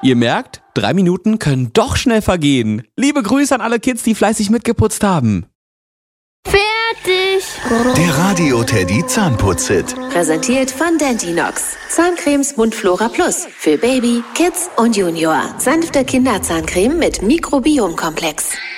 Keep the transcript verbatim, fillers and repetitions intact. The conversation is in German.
Ihr merkt, drei Minuten können doch schnell vergehen. Liebe Grüße an alle Kids, die fleißig mitgeputzt haben. Fertig! Der Radio Teddy Zahnputz-Hit. Präsentiert von Dentinox. Zahncremes Mundflora Plus. Für Baby, Kids und Junior. Sanfte Kinderzahncreme mit Mikrobiomkomplex.